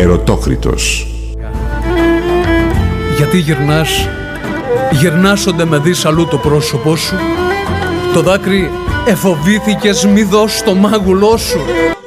Ερωτόκριτος. Γιατί γυρνάσονται με δεις αλλού το πρόσωπό σου. Το δάκρυ εφοβήθηκες μη δώσ' το μάγουλό σου.